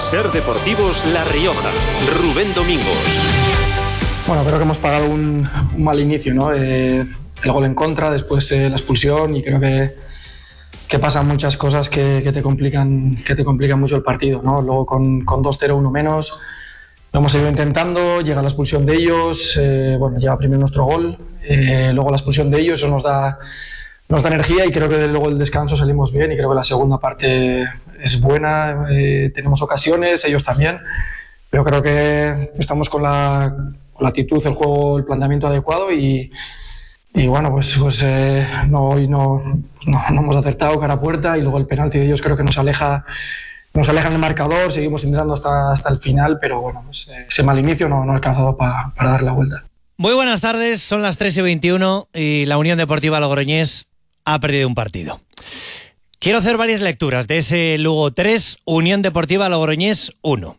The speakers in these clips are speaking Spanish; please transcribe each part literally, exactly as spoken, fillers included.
Ser Deportivos La Rioja. Rubén Domingos. Bueno, creo que hemos pagado un, un mal inicio, ¿no? Eh, el gol en contra, después eh, la expulsión, y creo que, que pasan muchas cosas que, que, te complican, que te complican mucho el partido, ¿no? Luego con, con dos cero, uno menos, lo hemos seguido intentando, llega la expulsión de ellos, eh, bueno, llega primero nuestro gol, eh, luego la expulsión de ellos, eso nos da, nos da energía, y creo que luego el descanso salimos bien, y creo que la segunda parte es buena, eh, tenemos ocasiones, ellos también, pero creo que estamos con la, con la actitud, el juego, el planteamiento adecuado, y, y bueno, pues, pues eh, no, hoy no, no, no hemos acertado cara a puerta, y luego el penalti de ellos creo que nos aleja nos alejan del marcador, seguimos intentando hasta, hasta el final, pero bueno, pues, eh, ese mal inicio no, no ha alcanzado pa, para dar la vuelta. Muy buenas tardes, son las tres y veintiuno y la Unión Deportiva Logroñés ha perdido un partido. Quiero hacer varias lecturas de ese Lugo tres, Unión Deportiva Logroñés uno.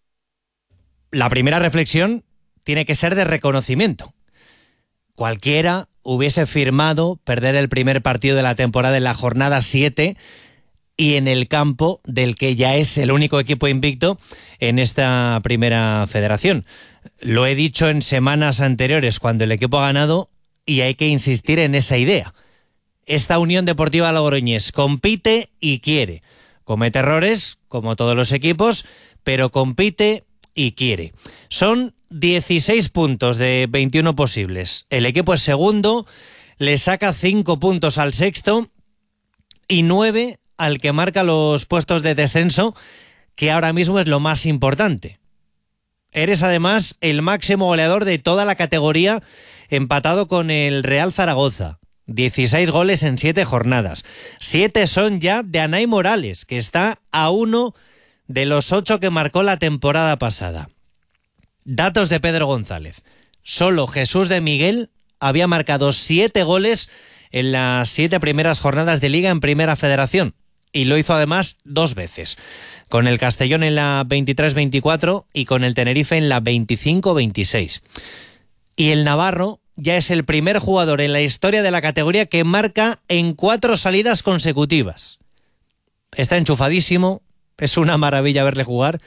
La primera reflexión tiene que ser de reconocimiento. Cualquiera hubiese firmado perder el primer partido de la temporada en la jornada siete y en el campo del que ya es el único equipo invicto en esta primera federación. Lo he dicho en semanas anteriores cuando el equipo ha ganado, y hay que insistir en esa idea. Esta Unión Deportiva Logroñés compite y quiere. Comete errores, como todos los equipos, pero compite y quiere. Son dieciséis puntos de veintiuno posibles. El equipo es segundo, le saca cinco puntos al sexto y nueve al que marca los puestos de descenso, que ahora mismo es lo más importante. Eres además el máximo goleador de toda la categoría, empatado con el Real Zaragoza. dieciséis goles en siete jornadas. siete son ya de Anay Morales, que está a uno de los ocho que marcó la temporada pasada. Datos de Pedro González. Solo Jesús de Miguel había marcado siete goles en las siete primeras jornadas de Liga en Primera Federación. Y lo hizo además dos veces, con el Castellón en la veintitrés veinticuatro y con el Tenerife en la veinticinco veintiséis. Y el navarro ya es el primer jugador en la historia de la categoría que marca en cuatro salidas consecutivas. Está enchufadísimo, es una maravilla verle jugar.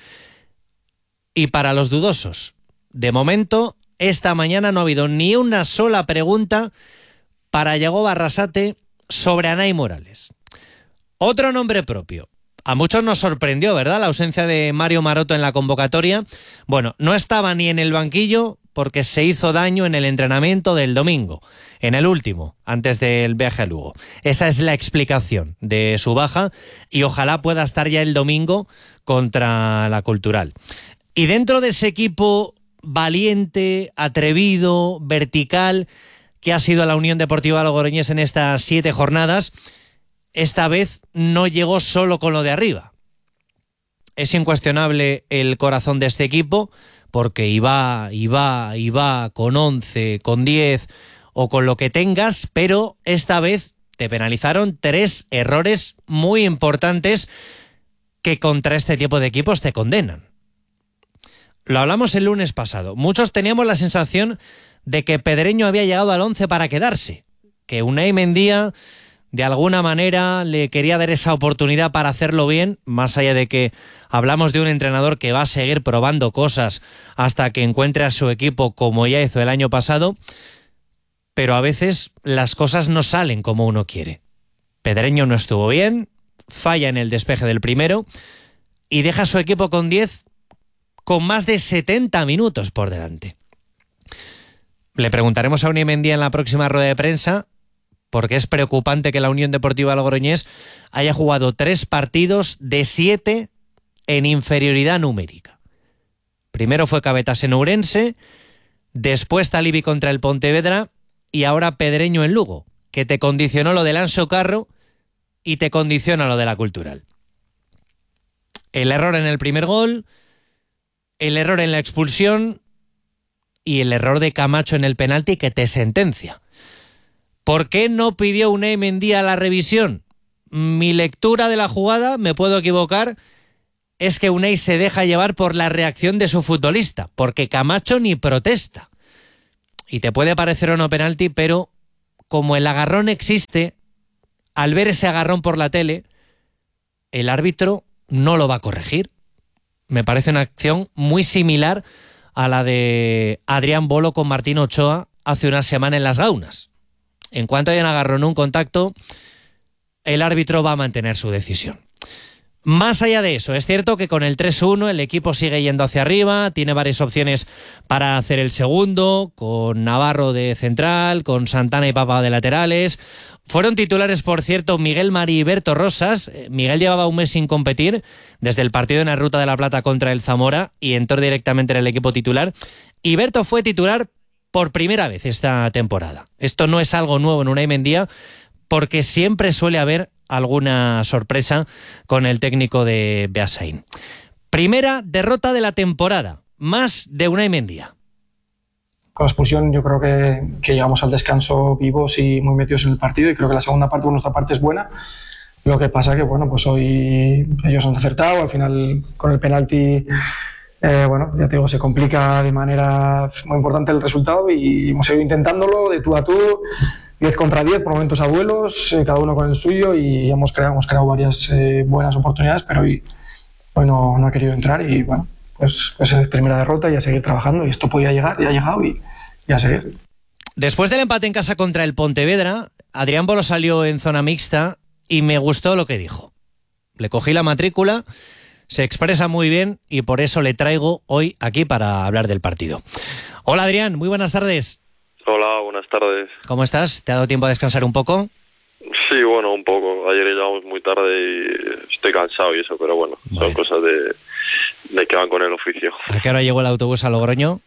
Y para los dudosos, de momento, esta mañana no ha habido ni una sola pregunta para Yago Barrasate sobre Anay Morales. Otro nombre propio. A muchos nos sorprendió, ¿verdad?, la ausencia de Mario Maroto en la convocatoria. Bueno, no estaba ni en el banquillo porque se hizo daño en el entrenamiento del domingo, en el último, antes del viaje a Lugo. Esa es la explicación de su baja, y ojalá pueda estar ya el domingo contra la Cultural. Y dentro de ese equipo valiente, atrevido, vertical, que ha sido la Unión Deportiva Logroñés en estas siete jornadas, esta vez no llegó solo con lo de arriba. Es incuestionable el corazón de este equipo, porque iba, iba, iba con once, con diez o con lo que tengas, pero esta vez te penalizaron tres errores muy importantes que contra este tipo de equipos te condenan. Lo hablamos el lunes pasado. Muchos teníamos la sensación de que Pedreño había llegado al once para quedarse, que Unai Mendía de alguna manera le quería dar esa oportunidad para hacerlo bien, más allá de que hablamos de un entrenador que va a seguir probando cosas hasta que encuentre a su equipo, como ya hizo el año pasado, pero a veces las cosas no salen como uno quiere. Pedreño no estuvo bien, falla en el despeje del primero y deja a su equipo con diez, con más de setenta minutos por delante. Le preguntaremos a Unai Mendía en la próxima rueda de prensa, porque es preocupante que la Unión Deportiva Logroñés haya jugado tres partidos de siete en inferioridad numérica. Primero fue Cabetas en Ourense, después Talibi contra el Pontevedra y ahora Pedreño en Lugo, que te condicionó lo del Anso Carro y te condiciona lo de la Cultural. El error en el primer gol, el error en la expulsión y el error de Camacho en el penalti que te sentencia. ¿Por qué no pidió Unai Mendía la revisión? Mi lectura de la jugada, me puedo equivocar, es que Unai se deja llevar por la reacción de su futbolista, porque Camacho ni protesta. Y te puede parecer o no penalti, pero como el agarrón existe, al ver ese agarrón por la tele, el árbitro no lo va a corregir. me parece una acción muy similar a la de Adrián Bolo con Martín Ochoa hace una semana en Las Gaunas. En cuanto haya un agarrón, un contacto, el árbitro va a mantener su decisión. Más allá de eso, es cierto que con el tres uno el equipo sigue yendo hacia arriba, tiene varias opciones para hacer el segundo, con Navarro de central, con Santana y Papa de laterales. Fueron titulares, por cierto, Miguel Mari y Berto Rosas. Miguel llevaba un mes sin competir, desde el partido en la Ruta de la Plata contra el Zamora, y entró directamente en el equipo titular. Y Berto fue titular por primera vez esta temporada. Esto no es algo nuevo en Unai Mendía, porque siempre suele haber alguna sorpresa con el técnico de Beasain. Primera derrota de la temporada, más de Unai Mendía. Con la expulsión yo creo que, que llegamos al descanso vivos y muy metidos en el partido, y creo que la segunda parte por nuestra parte es buena. Lo que pasa que bueno, pues hoy ellos han acertado, al final con el penalti, eh, bueno, ya te digo, se complica de manera muy importante el resultado, y hemos seguido intentándolo de tú a tú, diez contra diez, por momentos a duelos, eh, cada uno con el suyo, y hemos creado, hemos creado varias eh, buenas oportunidades, pero hoy, hoy no, no ha querido entrar, y bueno, pues, pues es primera derrota y a seguir trabajando, y esto podía llegar, y ha llegado, y, y a seguir. Después del empate en casa contra el Pontevedra, Adrián Bolo salió en zona mixta y me gustó lo que dijo. Le cogí la matrícula, se expresa muy bien, y por eso le traigo hoy aquí para hablar del partido. Hola Adrián, muy buenas tardes. Hola, buenas tardes. ¿Cómo estás? ¿Te ha dado tiempo a descansar un poco? Sí, bueno, un poco. Ayer llegamos muy tarde y estoy cansado y eso, pero bueno, bueno. Son cosas de, de que van con el oficio. ¿A qué hora llegó el autobús a Logroño?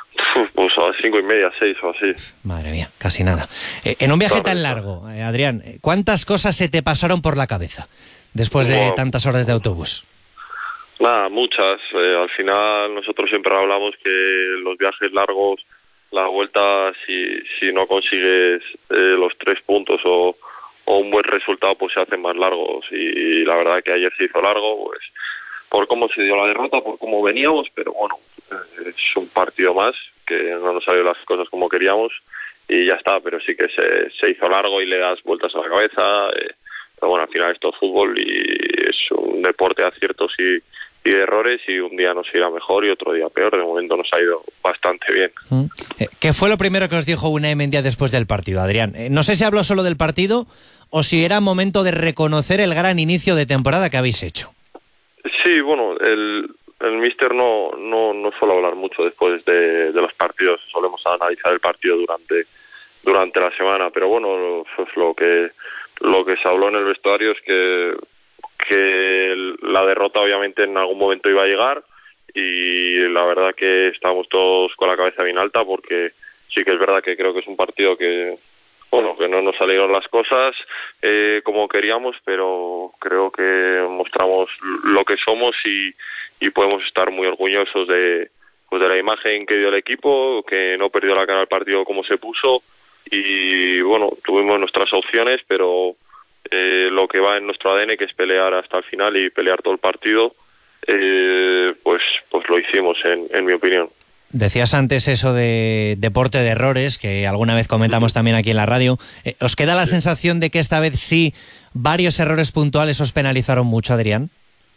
Pues a las cinco y media, seis o así. Madre mía, casi nada. Eh, en un viaje Correcto. tan largo, eh, Adrián, ¿cuántas cosas se te pasaron por la cabeza después de bueno, tantas horas de autobús? Nada, muchas. Eh, al final nosotros siempre hablamos que los viajes largos, la vuelta, si, si no consigues eh, los tres puntos o, o un buen resultado, pues se hacen más largos. Y la verdad que ayer se hizo largo, pues por cómo se dio la derrota, por cómo veníamos, pero bueno, eh, es un partido más, que no nos salieron las cosas como queríamos y ya está, pero sí que se, se hizo largo y le das vueltas a la cabeza. Eh, pero bueno, al final esto es fútbol y es un deporte de aciertos y y de errores, y un día nos irá mejor y otro día peor. De momento nos ha ido bastante bien. ¿Qué fue lo primero que os dijo Unai Mendía después del partido, Adrián? No sé si habló solo del partido o si era momento de reconocer el gran inicio de temporada que habéis hecho. Sí, bueno, el, el míster no, no, no suele hablar mucho después de, de los partidos. Solemos analizar el partido durante, durante la semana, pero bueno, pues lo que, lo que se habló en el vestuario es que que la derrota obviamente en algún momento iba a llegar, y la verdad que estábamos todos con la cabeza bien alta, porque sí que es verdad que creo que es un partido que, bueno, que no nos salieron las cosas eh, como queríamos, pero creo que mostramos lo que somos y, y podemos estar muy orgullosos de, pues de la imagen que dio el equipo, que no perdió la cara al partido como se puso, y bueno, tuvimos nuestras opciones, pero Eh, lo que va en nuestro A D N, que es pelear hasta el final y pelear todo el partido, eh, pues pues lo hicimos, en, en mi opinión. Decías antes eso de deporte de errores, que alguna vez comentamos también aquí en la radio. Eh, ¿Os queda la sí. sensación de que esta vez sí varios errores puntuales os penalizaron mucho, Adrián?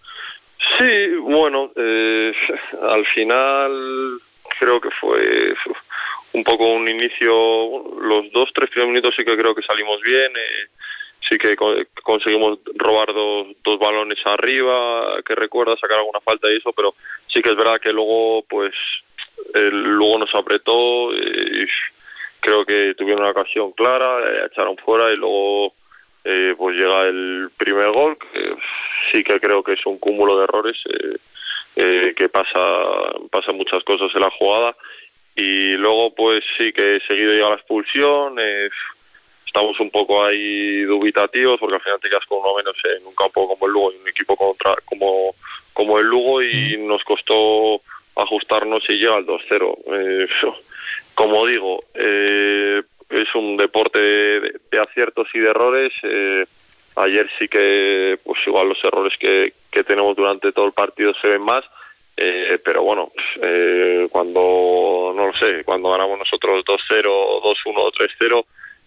Sí, bueno, eh, al final creo que fue un poco un inicio, los dos, tres primeros minutos sí que creo que salimos bien, eh, sí que conseguimos robar dos, dos balones arriba, que recuerda sacar alguna falta y eso, pero sí que es verdad que luego pues el, luego nos apretó, y creo que tuvieron una ocasión clara, eh, echaron fuera y luego eh, pues llega el primer gol, que sí que creo que es un cúmulo de errores, eh, eh, que pasa pasan muchas cosas en la jugada, y luego pues sí que seguido llega la expulsión. eh, Estamos un poco ahí dubitativos, porque al final te quedas con uno menos en un campo como el Lugo y un equipo contra, como, como el Lugo, y nos costó ajustarnos y llega al dos cero. Eh, como digo, eh, es un deporte de, de aciertos y de errores. Eh, ayer sí que pues igual los errores que, que tenemos durante todo el partido se ven más, eh, pero bueno, eh, cuando, no lo sé, cuando ganamos nosotros dos cero, dos uno o tres cero,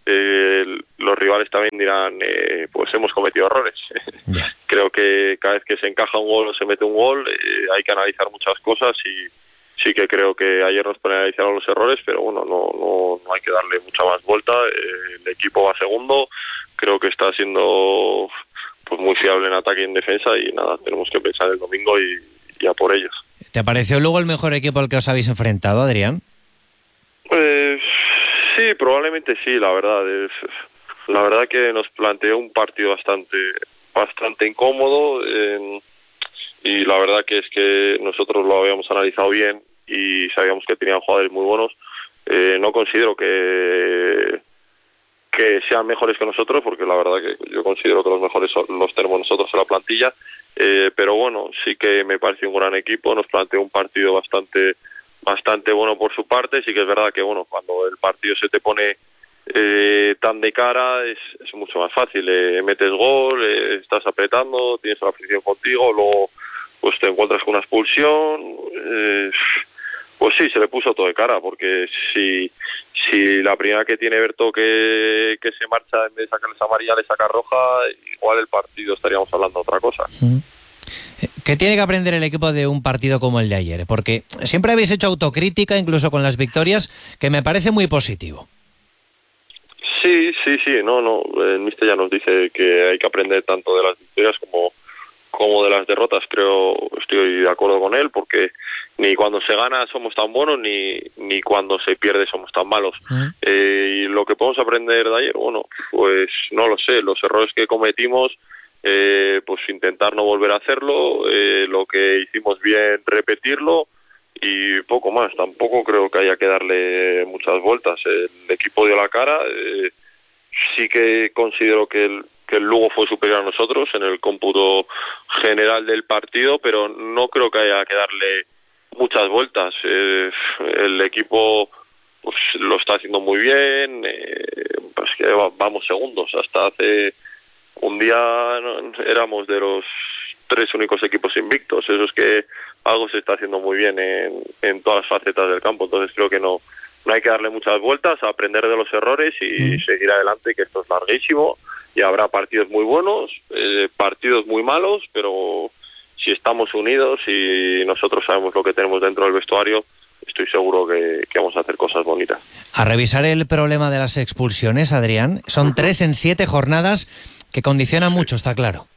eh, los rivales también dirán, eh, pues hemos cometido errores. Yeah. Creo que cada vez que se encaja un gol o se mete un gol, eh, hay que analizar muchas cosas y sí que creo que ayer nos penalizaron los errores, pero bueno, no, no, no hay que darle mucha más vuelta. Eh, el equipo va segundo, creo que está siendo pues muy fiable en ataque y en defensa y nada, tenemos que pensar el domingo y, y a por ellos. ¿Te pareció luego el mejor equipo al que os habéis enfrentado, Adrián? Pues sí, probablemente sí, la verdad. Es, la verdad que nos planteó un partido bastante bastante incómodo eh, y la verdad que es que nosotros lo habíamos analizado bien y sabíamos que tenían jugadores muy buenos. Eh, no considero que que sean mejores que nosotros, porque la verdad que yo considero que los mejores son, los tenemos nosotros en la plantilla, eh, pero bueno, sí que me parece un gran equipo, nos planteó un partido bastante bastante bueno por su parte. Sí que es verdad que bueno, cuando el partido se te pone eh, tan de cara es, es mucho más fácil, eh, metes gol, eh, estás apretando, tienes la afición contigo, luego pues te encuentras con una expulsión, eh, pues sí, se le puso todo de cara, porque si si la primera que tiene Berto que, que se marcha, en vez de sacarles amarilla le saca roja, igual el partido estaríamos hablando de otra cosa. ¿Qué tiene que aprender el equipo de un partido como el de ayer? Porque siempre habéis hecho autocrítica, incluso con las victorias, que me parece muy positivo. Sí, sí, sí, no, no, el míster ya nos dice que hay que aprender tanto de las victorias como como de las derrotas. Creo, estoy de acuerdo con él, porque ni cuando se gana somos tan buenos, ni ni cuando se pierde somos tan malos. Uh-huh. Eh, y lo que podemos aprender de ayer, bueno, pues no lo sé, los errores que cometimos, eh, pues intentar no volver a hacerlo, eh, lo que hicimos bien repetirlo y poco más. Tampoco creo que haya que darle muchas vueltas. El equipo dio la cara, eh, sí que considero que el que el Lugo fue superior a nosotros en el cómputo general del partido, pero no creo que haya que darle muchas vueltas. Eh, el equipo pues lo está haciendo muy bien, eh, pues que vamos segundos. Hasta hace un día no, éramos de los tres únicos equipos invictos. Eso es que algo se está haciendo muy bien en, en todas las facetas del campo. Entonces creo que no, no hay que darle muchas vueltas, aprender de los errores y mm. seguir adelante, que esto es larguísimo. Y habrá partidos muy buenos, eh, partidos muy malos, pero si estamos unidos y nosotros sabemos lo que tenemos dentro del vestuario, estoy seguro que, que vamos a hacer cosas bonitas. A revisar el problema de las expulsiones, Adrián, son uh-huh. tres en siete jornadas que condicionan sí. mucho, está claro.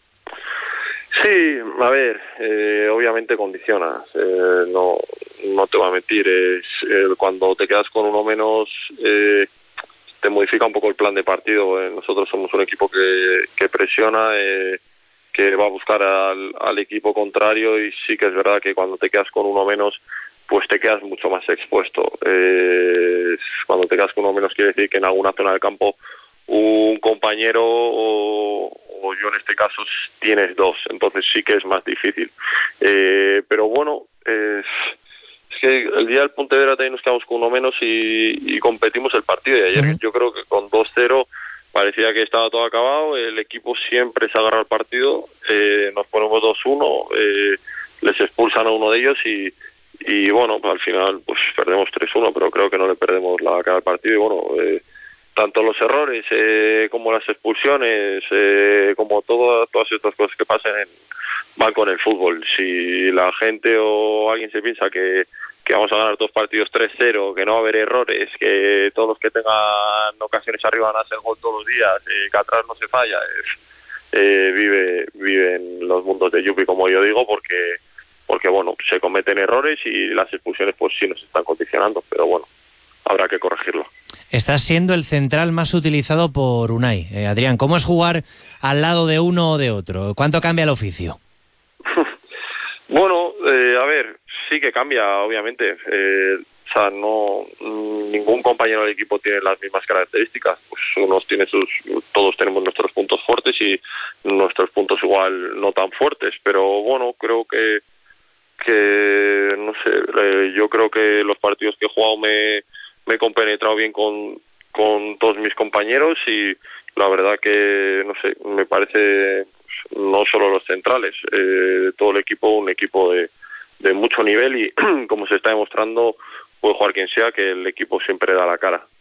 Sí, a ver, eh, obviamente condiciona, eh, no, no te voy a mentir, es, eh, cuando te quedas con uno menos... Eh, te modifica un poco el plan de partido. Eh, nosotros somos un equipo que, que presiona, eh, que va a buscar al, al equipo contrario y sí que es verdad que cuando te quedas con uno menos, pues te quedas mucho más expuesto. Eh, cuando te quedas con uno menos quiere decir que en alguna zona del campo un compañero o, o yo en este caso tienes dos, entonces sí que es más difícil. Eh, pero bueno, es... Es que el día del Pontevedra también nos quedamos con uno menos y, y competimos el partido. Y ayer uh-huh. yo creo que con dos cero parecía que estaba todo acabado. El equipo siempre se agarra al partido. Eh, nos ponemos dos uno, eh, les expulsan a uno de ellos y, y bueno, pues al final pues perdemos tres uno, pero creo que no le perdemos la cara al partido. Y bueno, eh, tanto los errores eh, como las expulsiones, eh, como todo, todas estas cosas que pasan en, van con el fútbol. Si la gente o alguien se piensa que, que vamos a ganar dos partidos tres cero, que no va a haber errores, que todos los que tengan ocasiones arriba van a hacer gol todos los días, eh, que atrás no se falla, eh, eh, vive vive en los mundos de Yupi, como yo digo, porque porque bueno, se cometen errores y las expulsiones pues sí nos están condicionando, pero bueno, habrá que corregirlo. Estás siendo el central más utilizado por Unai. Eh, Adrián, ¿cómo es jugar al lado de uno o de otro? ¿Cuánto cambia el oficio? Bueno, eh, a ver, sí que cambia, obviamente. Eh, o sea, no, ningún compañero del equipo tiene las mismas características. Pues unos tienen sus, todos tenemos nuestros puntos fuertes y nuestros puntos igual no tan fuertes. Pero bueno, creo que, que no sé, eh, yo creo que los partidos que he jugado me me he compenetrado bien con, con todos mis compañeros y la verdad que, no sé, me parece no solo los centrales, eh, todo el equipo, un equipo de, de mucho nivel y como se está demostrando, puede jugar quien sea, que el equipo siempre da la cara.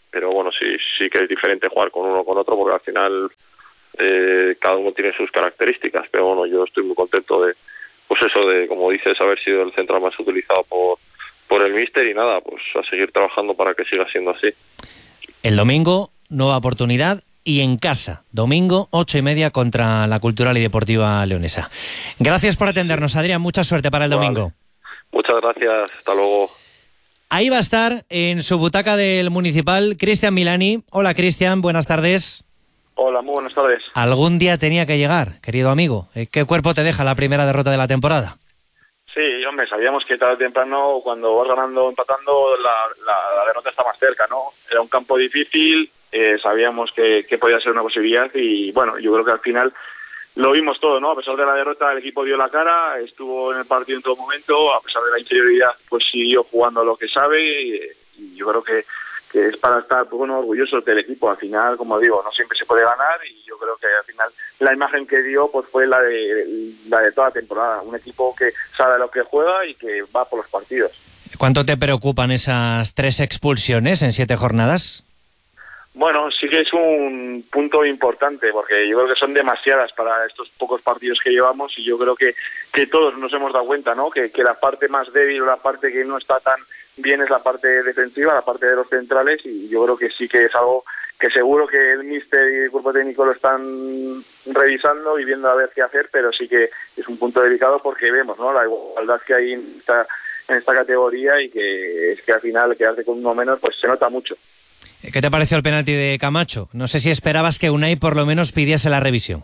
pero bueno, sí, sí que es diferente jugar con uno o con otro, porque al final eh, cada uno tiene sus características, pero bueno, yo estoy muy contento de, pues eso, de, como dices, haber sido el central más utilizado por, por el míster, y nada, pues a seguir trabajando para que siga siendo así. El domingo, nueva oportunidad, y en casa, domingo, ocho y media contra la Cultural y Deportiva Leonesa. Gracias por atendernos, Adrián, mucha suerte para el Vale. domingo. Muchas gracias, hasta luego. Ahí va a estar en su butaca del Municipal Cristian Milani. Hola Cristian, buenas tardes. Hola, muy buenas tardes. Algún día tenía que llegar, querido amigo. ¿Qué cuerpo te deja la primera derrota de la temporada? Sí, hombre, sabíamos que tarde o temprano, cuando vas ganando, empatando, la, la, la derrota está más cerca, ¿no? Era un campo difícil, eh, sabíamos que, que podía ser una posibilidad y, bueno, yo creo que al final lo vimos todo, ¿no? A pesar de la derrota, el equipo dio la cara, estuvo en el partido en todo momento, a pesar de la inferioridad, pues siguió jugando lo que sabe y, y yo creo que, que es para estar, pues, bueno, orgullosos del equipo. Al final, como digo, no siempre se puede ganar y yo creo que al final la imagen que dio pues fue la de la de toda la temporada, un equipo que sabe lo que juega y que va por los partidos. ¿Cuánto te preocupan esas tres expulsiones en siete jornadas? Bueno, sí que es un punto importante porque yo creo que son demasiadas para estos pocos partidos que llevamos y yo creo que, que todos nos hemos dado cuenta, ¿no? Que, que la parte más débil o la parte que no está tan bien es la parte defensiva, la parte de los centrales, y yo creo que sí que es algo que seguro que el míster y el cuerpo técnico lo están revisando y viendo a ver qué hacer, pero sí que es un punto delicado porque vemos, ¿no?, la igualdad que hay en esta, en esta categoría y que es que al final quedarse con uno menos pues se nota mucho. ¿Qué te pareció el penalti de Camacho? No sé si esperabas que Unai por lo menos pidiese la revisión.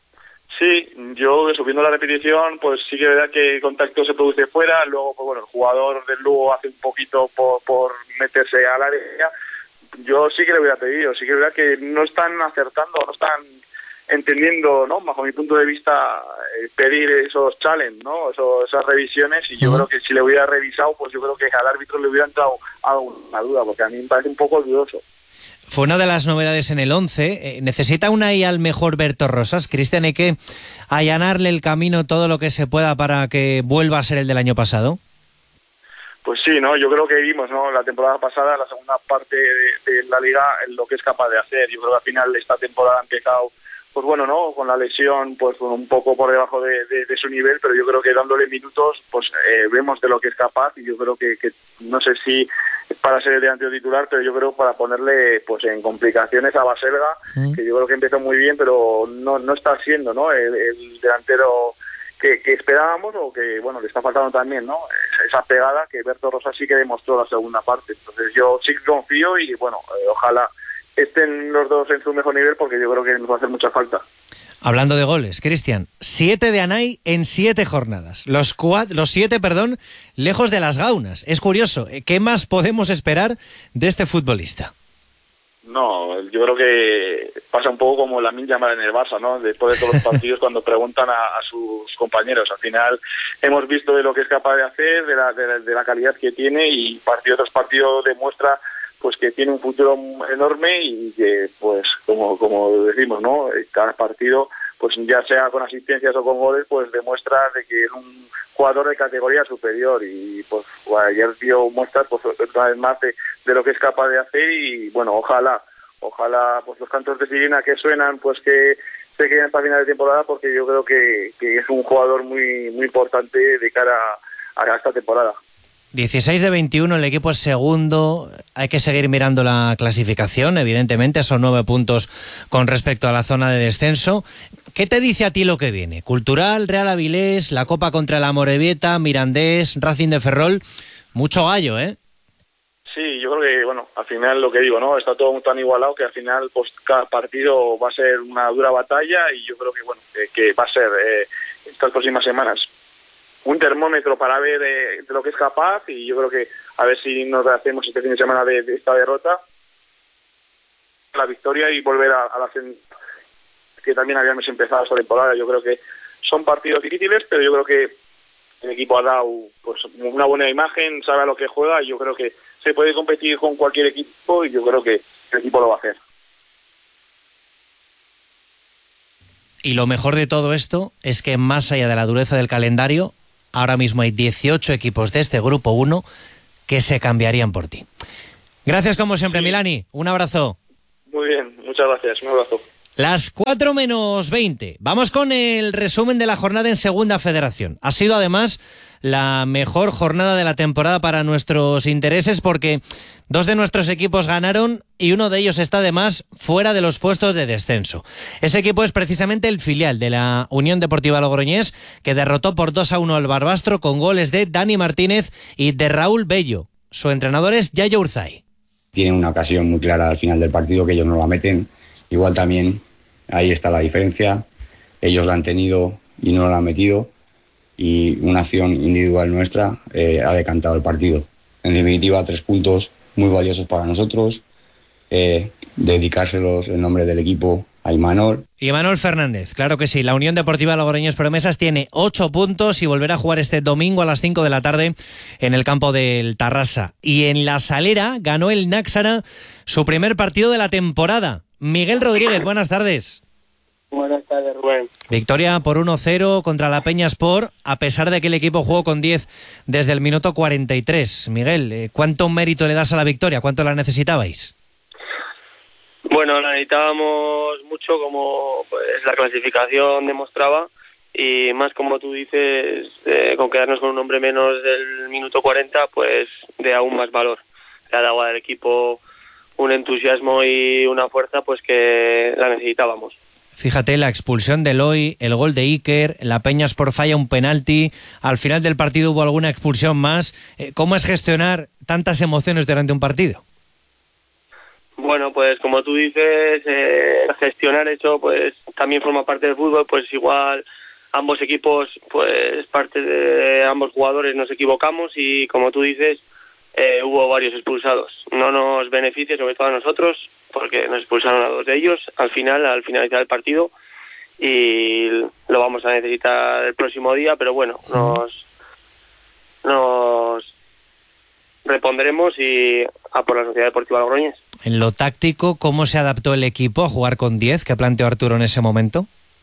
Sí, yo subiendo la repetición, pues sí que es verdad que el contacto se produce fuera, luego pues bueno, el jugador del Lugo hace un poquito por, por meterse al área. Yo sí que le hubiera pedido, sí que es verdad que no están acertando, no están entendiendo, ¿no?, bajo mi punto de vista, eh, pedir esos challenge, ¿no?, Eso, esas revisiones, y yo uh-huh. creo que si le hubiera revisado, pues yo creo que al árbitro le hubiera entrado alguna duda, porque a mí me parece un poco dudoso. Fue una de las novedades en el once. Eh, ¿Necesita Unai al mejor Berto Rosas? Cristian, ¿hay que allanarle el camino todo lo que se pueda para que vuelva a ser el del año pasado? Pues sí, ¿no? Yo creo que vimos, ¿no?, la temporada pasada, la segunda parte de, de la Liga, en lo que es capaz de hacer. Yo creo que al final esta temporada ha empezado, pues bueno, ¿no?, con la lesión, pues un poco por debajo de, de, de su nivel, pero yo creo que dándole minutos, pues eh, vemos de lo que es capaz, y yo creo que, que no sé si para ser el delantero titular, pero yo creo para ponerle pues en complicaciones a Baselga, mm. que yo creo que empezó muy bien, pero no, no está siendo, ¿no?, el, el delantero que, que esperábamos, o que, bueno, le está faltando también, ¿no?, esa pegada que Berto Rosa sí que demostró la segunda parte. Entonces yo sí que confío y, bueno, eh, ojalá estén los dos en su mejor nivel, porque yo creo que nos va a hacer mucha falta. Hablando de goles, Cristian, siete de Unai en siete jornadas. Los, cuatro, los siete, perdón, lejos de las gaunas. Es curioso, ¿qué más podemos esperar de este futbolista? No, yo creo que pasa un poco como la Lamine Yamal en el Barça, ¿no? Después de todos los partidos, cuando preguntan a, a sus compañeros. Al final hemos visto de lo que es capaz de hacer, de la, de la, de la calidad que tiene, y partido tras partido demuestra pues que tiene un futuro enorme, y que, pues como como decimos, ¿no?, cada partido, pues ya sea con asistencias o con goles, pues demuestra de que es un jugador de categoría superior, y pues ayer dio muestras pues una vez más de, de lo que es capaz de hacer. Y bueno, ojalá ojalá pues los cantos de sirena que suenan pues que se queden para final de temporada, porque yo creo que, que es un jugador muy muy importante de cara a, a esta temporada. dieciséis de veintiuno, el equipo es segundo, hay que seguir mirando la clasificación, evidentemente son nueve puntos con respecto a la zona de descenso. ¿Qué te dice a ti lo que viene? Cultural, Real Avilés, la Copa contra el Amorebieta, Mirandés, Racing de Ferrol, mucho gallo, ¿eh? Sí, yo creo que, bueno, al final lo que digo, ¿no?, está todo tan igualado que al final pues cada partido va a ser una dura batalla, y yo creo que, bueno, que, que va a ser eh, estas próximas semanas un termómetro para ver eh, de lo que es capaz, y yo creo que a ver si nos hacemos este fin de semana de, de esta derrota la victoria y volver a, a la que también habíamos empezado esta temporada. Yo creo que son partidos difíciles, pero yo creo que el equipo ha dado pues una buena imagen, sabe a lo que juega, y yo creo que se puede competir con cualquier equipo, y yo creo que el equipo lo va a hacer. Y lo mejor de todo esto es que, más allá de la dureza del calendario, ahora mismo hay dieciocho equipos de este grupo uno que se cambiarían por ti. Gracias como siempre, Milani. Un abrazo. Muy bien, muchas gracias. Un abrazo. Las cuatro menos veinte. Vamos con el resumen de la jornada en Segunda Federación. Ha sido además la mejor jornada de la temporada para nuestros intereses porque dos de nuestros equipos ganaron y uno de ellos está además fuera de los puestos de descenso. Ese equipo es precisamente el filial de la Unión Deportiva Logroñés, que derrotó por dos a uno al Barbastro con goles de Dani Martínez y de Raúl Bello. Su entrenador es Yayo Urzay. Tienen una ocasión muy clara al final del partido que ellos no la meten. Igual también ahí está la diferencia. Ellos la han tenido y no la han metido. Y una acción individual nuestra eh, ha decantado el partido. En definitiva, tres puntos muy valiosos para nosotros. Eh, dedicárselos en nombre del equipo a Imanol. Imanol Fernández, claro que sí. La Unión Deportiva Logroñés Promesas tiene ocho puntos y volverá a jugar este domingo a las cinco de la tarde en el campo del Tarrasa. Y en La Salera ganó el Náxara su primer partido de la temporada. Miguel Rodríguez, buenas tardes. Buenas tardes, Rubén. Victoria por uno cero contra la Peña Sport, a pesar de que el equipo jugó con diez desde el minuto cuarenta y tres. Miguel, ¿cuánto mérito le das a la victoria? ¿Cuánto la necesitabais? Bueno, la necesitábamos mucho, como pues la clasificación demostraba, y más como tú dices, eh, con quedarnos con un hombre menos del minuto cuarenta, pues de aún más valor. Le ha dado al equipo un entusiasmo y una fuerza pues que la necesitábamos. Fíjate, la expulsión de Eloy, el gol de Iker, la Peña Sport falla un penalti, al final del partido hubo alguna expulsión más. ¿Cómo es gestionar tantas emociones durante un partido? Bueno, pues como tú dices, eh, gestionar eso pues también forma parte del fútbol, pues igual ambos equipos, pues parte de ambos jugadores nos equivocamos y como tú dices, eh, hubo varios expulsados. No nos beneficia, sobre todo a nosotros, porque nos expulsaron a dos de ellos al final, al finalizar el partido, y lo vamos a necesitar el próximo día, pero bueno, nos nos repondremos y a por la Sociedad Deportiva Logroñés. En lo táctico, ¿cómo se adaptó el equipo a jugar con diez que planteó Arturo en ese momento?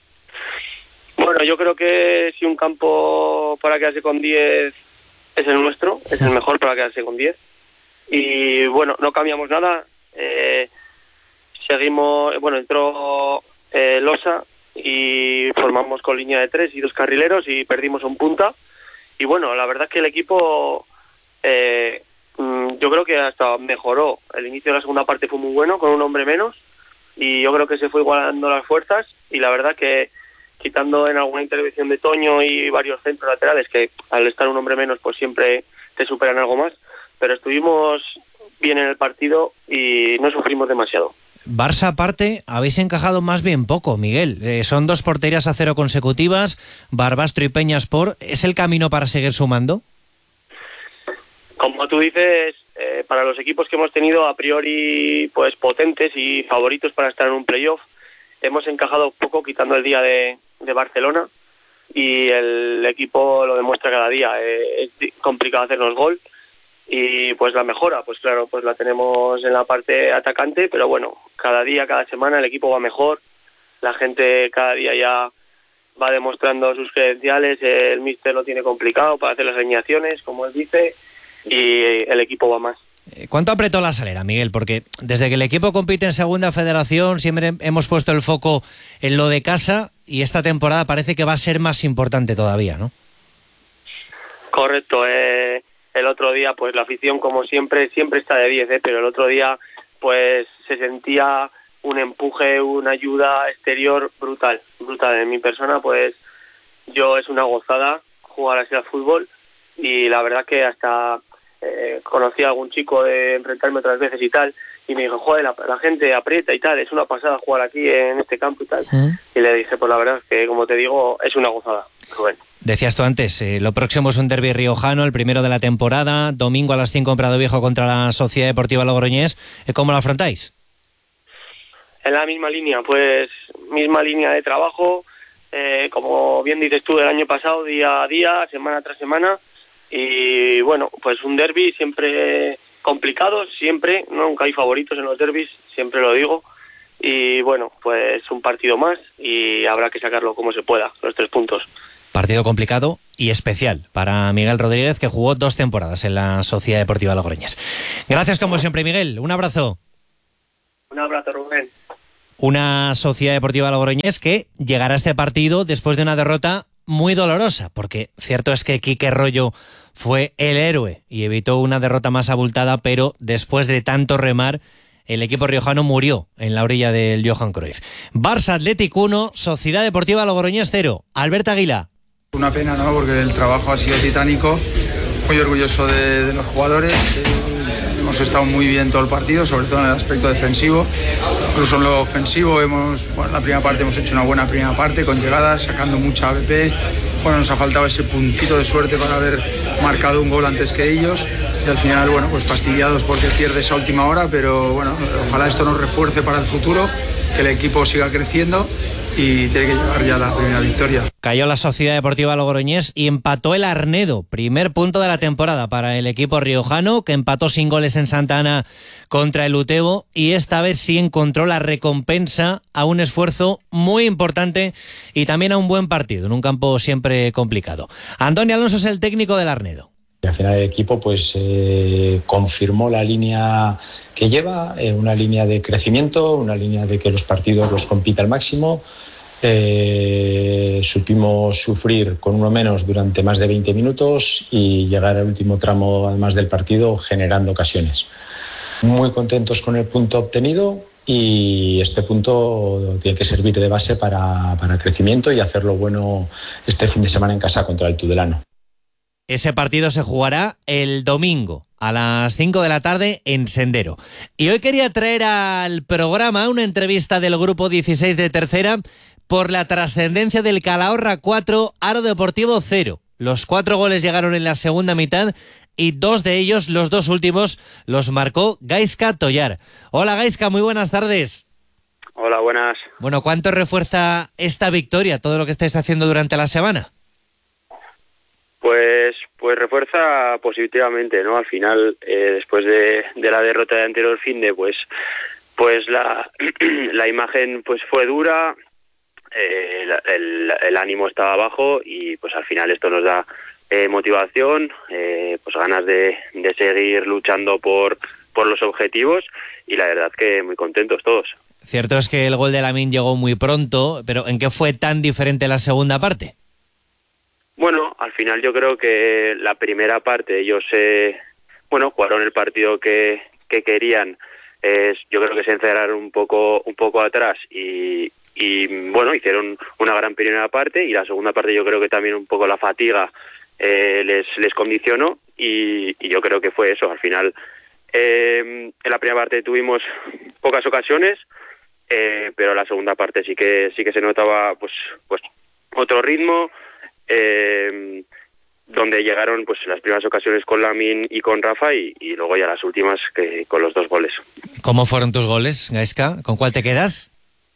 Bueno, yo creo que si un campo para quedarse con diez es el nuestro, es el mejor para quedarse con diez. Y bueno, no cambiamos nada. Eh, seguimos, bueno, entró eh, Losa y formamos con línea de tres y dos carrileros y perdimos un punta. Y bueno, la verdad es que el equipo, eh, yo creo que hasta mejoró. El inicio de la segunda parte fue muy bueno, con un hombre menos, y yo creo que se fue igualando las fuerzas, y la verdad que quitando en alguna intervención de Toño y varios centros laterales, que al estar un hombre menos pues siempre te superan algo más, pero estuvimos bien en el partido y no sufrimos demasiado. Barça aparte, habéis encajado más bien poco, Miguel. Eh, son dos porterías a cero consecutivas, Barbastro y Peña Sport. ¿Es el camino para seguir sumando? Como tú dices, eh, para los equipos que hemos tenido a priori pues potentes y favoritos para estar en un playoff, hemos encajado poco, quitando el día de, de Barcelona, y el equipo lo demuestra cada día. Eh, es complicado hacernos gol, y pues la mejora, pues claro, pues la tenemos en la parte atacante, pero bueno, cada día, cada semana el equipo va mejor, la gente cada día ya va demostrando sus credenciales, el míster lo tiene complicado para hacer las alineaciones, como él dice, y el equipo va más. ¿Cuánto apretó La Salera, Miguel? Porque desde que el equipo compite en Segunda Federación siempre hemos puesto el foco en lo de casa, y esta temporada parece que va a ser más importante todavía, ¿no? Correcto. Eh, el otro día, pues la afición, como siempre, siempre está de diez, ¿eh? Pero el otro día, pues se sentía un empuje, una ayuda exterior brutal, brutal. En mi persona, pues yo es una gozada jugar así al fútbol, y la verdad que hasta eh, conocí a algún chico de enfrentarme otras veces y tal, y me dijo, joder, la, la gente aprieta y tal, es una pasada jugar aquí en este campo y tal. ¿Mm? Y le dije, pues la verdad es que, como te digo, es una gozada, Rubén. Decías tú antes, eh, lo próximo es un derbi riojano, el primero de la temporada, domingo a las cinco en Prado Viejo contra la Sociedad Deportiva Logroñés. ¿Cómo lo afrontáis? En la misma línea, pues misma línea de trabajo, eh, como bien dices tú, del año pasado, día a día, semana tras semana, y bueno, pues un derbi siempre complicado, siempre, nunca hay favoritos en los derbis, siempre lo digo, y bueno, pues un partido más y habrá que sacarlo como se pueda, los tres puntos. Partido complicado y especial para Miguel Rodríguez, que jugó dos temporadas en la Sociedad Deportiva Logroñés. Gracias como siempre, Miguel. Un abrazo. Un abrazo, Rubén. Una Sociedad Deportiva Logroñés que llegará a este partido después de una derrota muy dolorosa, porque cierto es que Quique Rollo fue el héroe y evitó una derrota más abultada, pero después de tanto remar, el equipo riojano murió en la orilla del Johan Cruyff. Barça Athletic uno, Sociedad Deportiva Logroñés cero. Albert Aguilá. Una pena, ¿no? Porque el trabajo ha sido titánico. Muy orgulloso de, de los jugadores. Eh, hemos estado muy bien todo el partido, sobre todo en el aspecto defensivo. Incluso en lo ofensivo, hemos, bueno, en la primera parte hemos hecho una buena primera parte con llegadas, sacando mucha A B P. Bueno, nos ha faltado ese puntito de suerte para haber marcado un gol antes que ellos. Y al final, bueno, pues fastidiados porque pierde esa última hora, pero bueno, ojalá esto nos refuerce para el futuro, que el equipo siga creciendo y tiene que llegar ya la primera victoria. Cayó la Sociedad Deportiva Logroñés y empató el Arnedo, primer punto de la temporada para el equipo riojano, que empató sin goles en Santa Ana contra el Utebo, y esta vez sí encontró la recompensa a un esfuerzo muy importante y también a un buen partido, en un campo siempre complicado. Antonio Alonso es el técnico del Arnedo. Y al final el equipo pues eh, confirmó la línea que lleva, eh, una línea de crecimiento, una línea de que los partidos los compita al máximo. Eh, supimos sufrir con uno menos durante más de veinte minutos y llegar al último tramo además del partido generando ocasiones. Muy contentos con el punto obtenido y este punto tiene que servir de base para, para crecimiento y hacerlo bueno este fin de semana en casa contra el Tudelano. Ese partido se jugará el domingo a las cinco de la tarde en Sendero. Y hoy quería traer al programa una entrevista del grupo dieciséis de Tercera por la trascendencia del Calahorra cuatro, Aro Deportivo cero. Los cuatro goles llegaron en la segunda mitad y dos de ellos, los dos últimos, los marcó Gaizka Tollar. Hola Gaizka, muy buenas tardes. Hola, buenas. Bueno, ¿cuánto refuerza esta victoria, todo lo que estáis haciendo durante la semana? Pues pues refuerza positivamente, ¿no? Al final, eh, después de, de la derrota de anterior finde, pues pues la, la imagen pues fue dura, eh, el, el, el ánimo estaba bajo y pues al final esto nos da eh, motivación, eh, pues ganas de, de seguir luchando por, por los objetivos y la verdad que muy contentos todos. Cierto es que el gol de Lamine llegó muy pronto, pero ¿en qué fue tan diferente la segunda parte? Bueno, al final yo creo que la primera parte ellos eh, bueno, jugaron el partido que, que querían. Eh, yo creo que se encerraron un poco un poco atrás y, y bueno, hicieron una gran primera parte y la segunda parte yo creo que también un poco la fatiga eh, les les condicionó y, y yo creo que fue eso. Al final eh, en la primera parte tuvimos pocas ocasiones, eh, pero la segunda parte sí que sí que se notaba pues pues otro ritmo. Eh, donde llegaron pues las primeras ocasiones con Lamine y con Rafa y, y luego ya las últimas que con los dos goles. ¿Cómo fueron tus goles, Gaizka? ¿Con cuál te quedas?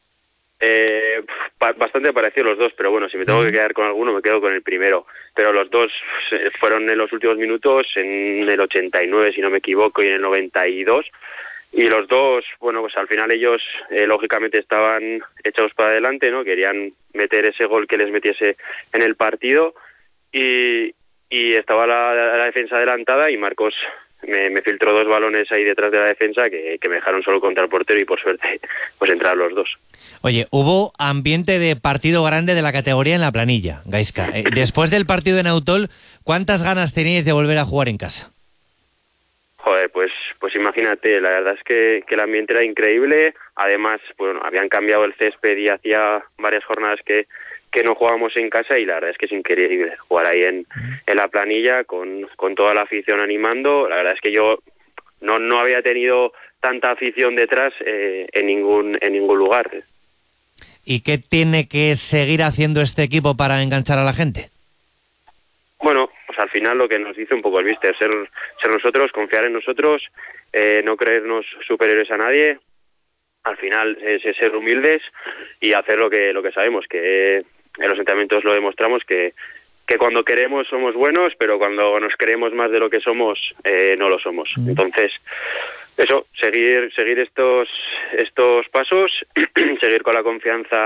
Eh, bastante parecidos los dos, pero bueno, si me tengo que quedar con alguno me quedo con el primero, pero los dos fueron en los últimos minutos, en el ochenta y nueve si no me equivoco y en el noventa y dos, y los dos, bueno, pues al final ellos eh, lógicamente estaban echados para adelante, ¿no? Querían meter ese gol que les metiese en el partido y, y estaba la, la defensa adelantada y Marcos me, me filtró dos balones ahí detrás de la defensa que, que me dejaron solo contra el portero y por suerte pues entraron los dos. Oye, hubo ambiente de partido grande de la categoría en la planilla, Gaizka. Eh, después del partido en Autol, ¿cuántas ganas teníais de volver a jugar en casa? Joder, pues pues imagínate, la verdad es que, que el ambiente era increíble, además, bueno, habían cambiado el césped y hacía varias jornadas que, que no jugábamos en casa y la verdad es que es increíble jugar ahí en, en la planilla con, con toda la afición animando. La verdad es que yo no no había tenido tanta afición detrás eh, en ningún en ningún lugar. ¿Y qué tiene que seguir haciendo este equipo para enganchar a la gente? Bueno, pues al final lo que nos dice un poco el míster, ser, ser nosotros, confiar en nosotros, eh, no creernos superiores a nadie, al final es, es ser humildes y hacer lo que lo que sabemos, que en los entrenamientos lo demostramos, que, que cuando queremos somos buenos, pero cuando nos creemos más de lo que somos, eh, no lo somos. Mm. Entonces, eso, seguir seguir estos estos pasos, seguir con la confianza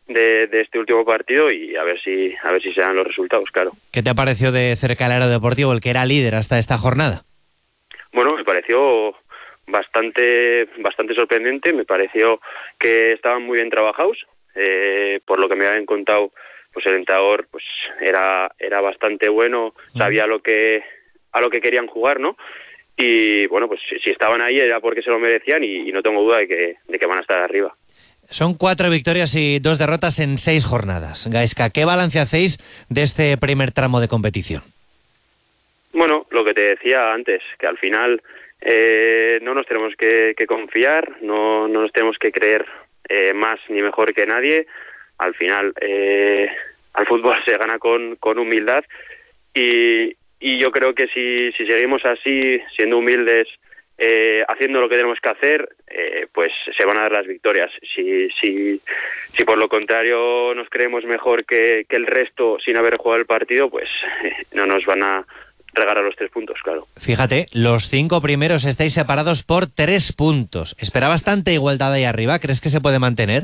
de, de este último partido y a ver si a ver si se dan los resultados, claro. ¿Qué te pareció de cerca el Aerodeportivo, el que era líder hasta esta jornada? Bueno, me pareció bastante bastante sorprendente, me pareció que estaban muy bien trabajados, eh, por lo que me habían contado, pues el entrenador pues era era bastante bueno, sabía lo que a lo que querían jugar, ¿no? Y bueno, pues si, si estaban ahí era porque se lo merecían y, y no tengo duda de que de que van a estar arriba. Son cuatro victorias y dos derrotas en seis jornadas. Gaizka, ¿qué balance hacéis de este primer tramo de competición? Bueno, lo que te decía antes, que al final eh, no nos tenemos que, que confiar, no, no nos tenemos que creer eh, más ni mejor que nadie. Al final, eh, al fútbol se gana con, con humildad y, y yo creo que si, si seguimos así, siendo humildes, eh, haciendo lo que tenemos que hacer, eh, pues se van a dar las victorias. Si, si, si por lo contrario nos creemos mejor que, que el resto sin haber jugado el partido, pues eh, no nos van a regalar los tres puntos, claro. Fíjate, los cinco primeros estáis separados por tres puntos. ¿Esperabas tanta igualdad ahí arriba? ¿Crees que se puede mantener?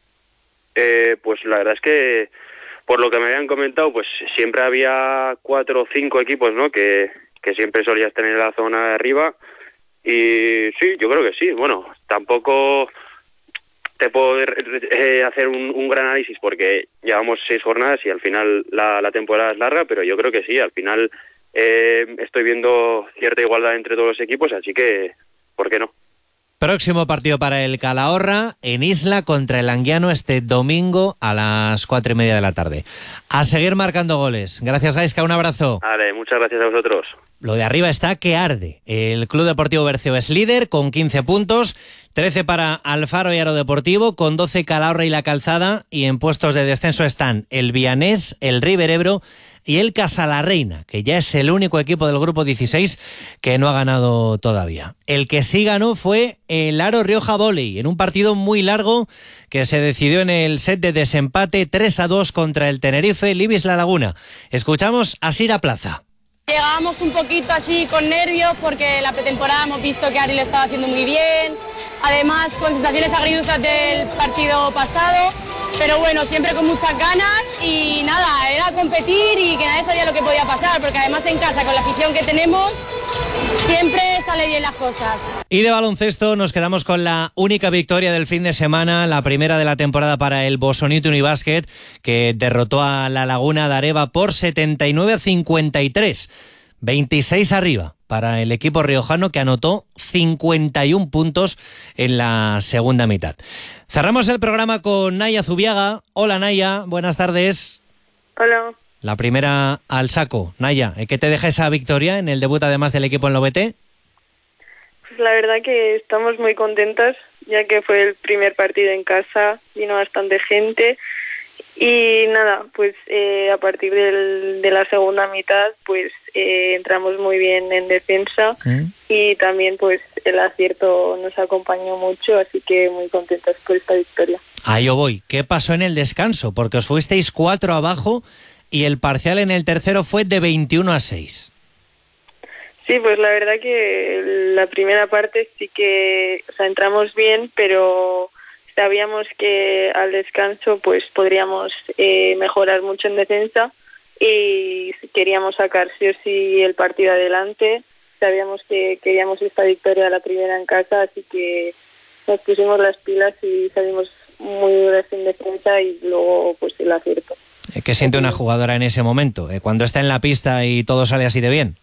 Eh, pues la verdad es que, por lo que me habían comentado, pues siempre había cuatro o cinco equipos, ¿no? Que, que siempre solías tener en la zona de arriba. Y sí, yo creo que sí. Bueno, tampoco te puedo eh, hacer un, un gran análisis porque llevamos seis jornadas y al final la, la temporada es larga, pero yo creo que sí, al final eh, estoy viendo cierta igualdad entre todos los equipos, así que, ¿por qué no? Próximo partido para el Calahorra en Isla contra el Anguiano este domingo a las cuatro y media de la tarde. A seguir marcando goles. Gracias, Gaizka, un abrazo. Vale, muchas gracias a vosotros. Lo de arriba está que arde. El Club Deportivo Berceo es líder con quince puntos, trece para Alfaro y Aerodeportivo, con doce Calahorra y La Calzada, y en puestos de descenso están el Vianés, el River Ebro y el Casalarreina, que ya es el único equipo del grupo dieciséis que no ha ganado todavía. El que sí ganó fue el Aro Rioja Volley, en un partido muy largo que se decidió en el set de desempate tres a dos contra el Tenerife Libis La Laguna. Escuchamos a Sira Plaza. Llegábamos un poquito así con nervios porque la pretemporada hemos visto que Ari lo estaba haciendo muy bien, además con sensaciones agridulces del partido pasado, pero bueno, siempre con muchas ganas y nada, era competir y que nadie sabía lo que podía pasar, porque además en casa con la afición que tenemos siempre sale bien las cosas. Y de baloncesto nos quedamos con la única victoria del fin de semana, la primera de la temporada para el Bosonito Unibasket, que derrotó a La Laguna de Areva por setenta y nueve a cincuenta y tres. veintiséis arriba para el equipo riojano, que anotó cincuenta y un puntos en la segunda mitad. Cerramos el programa con Naya Zubiaga. Hola, Naya, buenas tardes. Hola. La primera al saco. Naya, ¿qué te deja esa victoria en el debut además del equipo en la O B T? Pues la verdad que estamos muy contentas, ya que fue el primer partido en casa, vino bastante gente y nada, pues eh, a partir del, de la segunda mitad pues eh, entramos muy bien en defensa ¿Mm? y también pues el acierto nos acompañó mucho, así que muy contentas por esta victoria. Ahí yo voy. ¿Qué pasó en el descanso? Porque os fuisteis cuatro abajo y el parcial en el tercero fue de veintiuno a seis. Sí, pues la verdad que la primera parte sí que, o sea, entramos bien, pero sabíamos que al descanso pues podríamos eh, mejorar mucho en defensa y queríamos sacar sí o sí el partido adelante. Sabíamos que queríamos esta victoria, la primera en casa, así que nos pusimos las pilas y salimos muy duras en defensa y luego pues el acierto. ¿Qué siente una jugadora en ese momento, eh, cuando está en la pista y todo sale así de bien?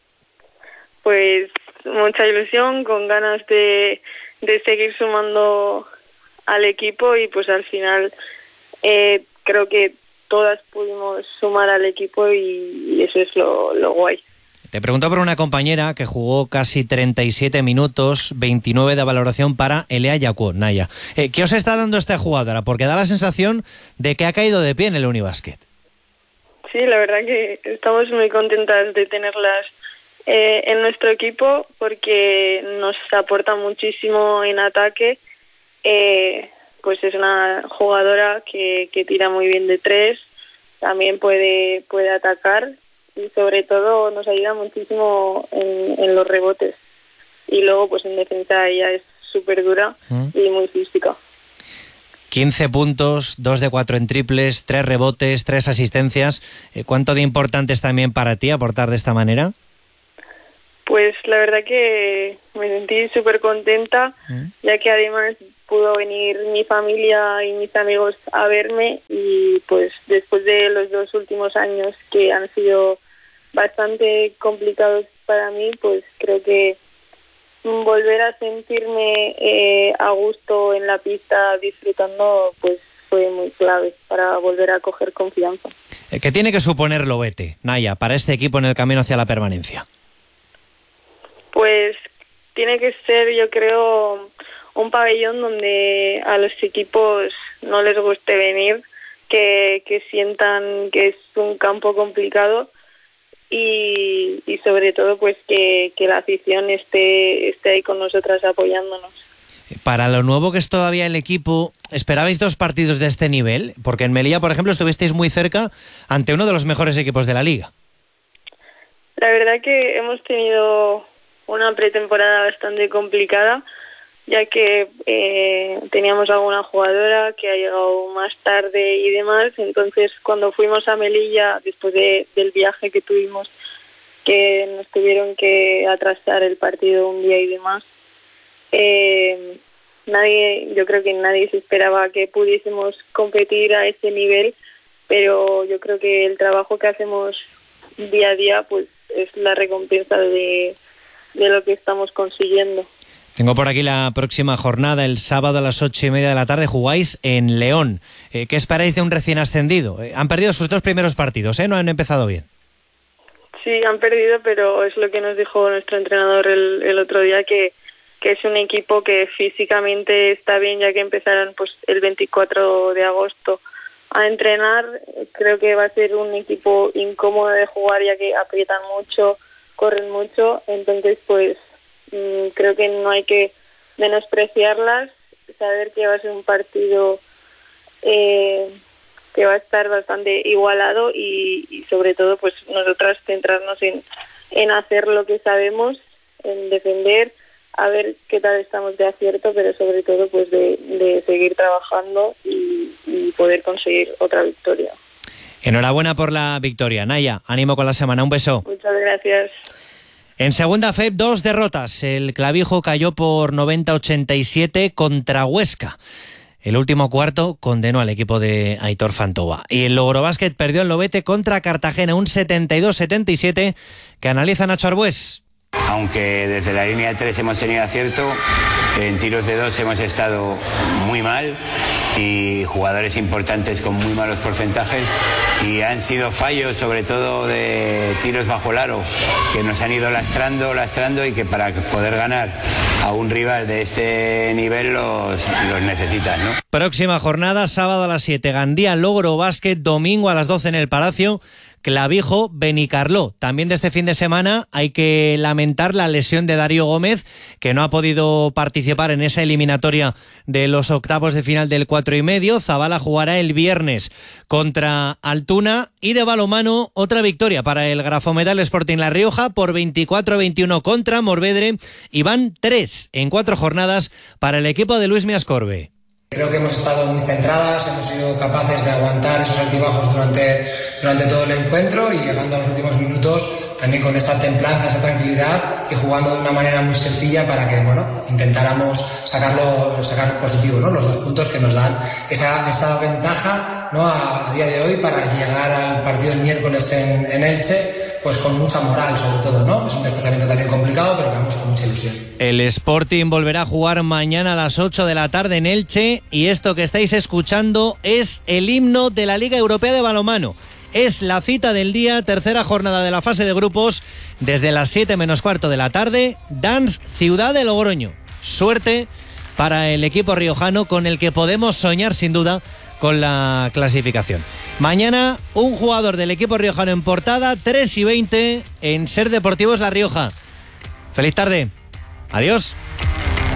Pues mucha ilusión, con ganas de, de seguir sumando al equipo y pues al final eh, creo que todas pudimos sumar al equipo y, y eso es lo, lo guay. Te pregunto por una compañera que jugó casi treinta y siete minutos, veintinueve de valoración para Elea Yacuo, Naya. Eh, ¿Qué os está dando esta jugadora? Porque da la sensación de que ha caído de pie en el Unibasket. Sí, la verdad que estamos muy contentas de tenerlas eh, en nuestro equipo porque nos aporta muchísimo en ataque. Eh, pues es una jugadora que, que tira muy bien de tres, también puede, puede atacar y sobre todo nos ayuda muchísimo en, en los rebotes. Y luego pues en defensa ella es súper dura ¿Mm? y muy física. quince puntos, dos de cuatro en triples, tres rebotes, tres asistencias. ¿Cuánto de importante es también para ti aportar de esta manera? Pues la verdad que me sentí súper contenta, ¿Mm? ya que además pudo venir mi familia y mis amigos a verme, y pues después de los dos últimos años que han sido bastante complicados para mí, pues creo que volver a sentirme eh, a gusto en la pista disfrutando pues fue muy clave para volver a coger confianza. ¿Qué tiene que suponer Lobete, Naya, para este equipo en el camino hacia la permanencia? Pues tiene que ser, yo creo, un pabellón donde a los equipos no les guste venir, que, que sientan que es un campo complicado y, y sobre todo pues que, que la afición esté, esté ahí con nosotras apoyándonos. Para lo nuevo que es todavía el equipo, ¿esperabais dos partidos de este nivel? Porque en Melilla, por ejemplo, estuvisteis muy cerca ante uno de los mejores equipos de la liga. La verdad que hemos tenido una pretemporada bastante complicada, ya que eh, teníamos alguna jugadora que ha llegado más tarde y demás. Entonces, cuando fuimos a Melilla, después de, del viaje que tuvimos, que nos tuvieron que atrasar el partido un día y demás, eh, nadie, yo creo que nadie se esperaba que pudiésemos competir a ese nivel, pero yo creo que el trabajo que hacemos día a día pues es la recompensa de de lo que estamos consiguiendo. Tengo por aquí la próxima jornada, el sábado a las ocho y media de la tarde, jugáis en León. Eh, ¿Qué esperáis de un recién ascendido? Eh, han perdido sus dos primeros partidos, ¿eh? No han empezado bien. Sí, han perdido, pero es lo que nos dijo nuestro entrenador el, el otro día, que, que es un equipo que físicamente está bien, ya que empezaron pues el veinticuatro de agosto a entrenar. Creo que va a ser un equipo incómodo de jugar, ya que aprietan mucho, corren mucho, entonces pues mmm, creo que no hay que menospreciarlas, saber que va a ser un partido eh, que va a estar bastante igualado y, y sobre todo pues nosotras centrarnos en, en hacer lo que sabemos, en defender, a ver qué tal estamos de acierto, pero sobre todo pues de, de seguir trabajando y, y poder conseguir otra victoria. Enhorabuena por la victoria, Naya. Ánimo con la semana. Un beso. Muchas gracias. En segunda F E P, dos derrotas. El Clavijo cayó por noventa a ochenta y siete contra Huesca. El último cuarto condenó al equipo de Aitor Fantova. Y el Logrobásquet perdió en Lobete contra Cartagena, un setenta y dos a setenta y siete, que analiza Nacho Arbués. Aunque desde la línea tres hemos tenido acierto, en tiros de dos hemos estado muy mal y jugadores importantes con muy malos porcentajes, y han sido fallos sobre todo de tiros bajo el aro que nos han ido lastrando, lastrando y que para poder ganar a un rival de este nivel los, los necesitan, ¿no? Próxima jornada, sábado a las siete, Gandía Logrobásquet, domingo a las doce en el Palacio, Clavijo Benicarló. También de este fin de semana hay que lamentar la lesión de Darío Gómez, que no ha podido participar en esa eliminatoria de los octavos de final del cuatro y medio. Zabala jugará el viernes contra Altuna. Y de balonmano, otra victoria para el Grafometal Sporting La Rioja por veinticuatro a veintiuno contra Morvedre, y van tres en cuatro jornadas para el equipo de Luis Miascorbe. Creo que hemos estado muy centradas, hemos sido capaces de aguantar esos altibajos durante, durante todo el encuentro, y llegando a los últimos minutos también con esa templanza, esa tranquilidad, y jugando de una manera muy sencilla para que, bueno, intentáramos sacarlo, sacar positivo, ¿no? Los dos puntos que nos dan esa, esa ventaja, ¿no? A, a día de hoy, para llegar al partido el miércoles en, en Elche, pues con mucha moral sobre todo, ¿no? Es un desplazamiento también complicado, pero que vamos con mucha ilusión. El Sporting volverá a jugar mañana a las ocho de la tarde en Elche, y esto que estáis escuchando es el himno de la Liga Europea de Balonmano. Es la cita del día, tercera jornada de la fase de grupos, desde las siete menos cuarto de la tarde, Dance Ciudad de Logroño. Suerte para el equipo riojano, con el que podemos soñar sin duda con la clasificación. Mañana un jugador del equipo riojano en portada, tres y veinte en Ser Deportivos La Rioja. Feliz tarde. Adiós.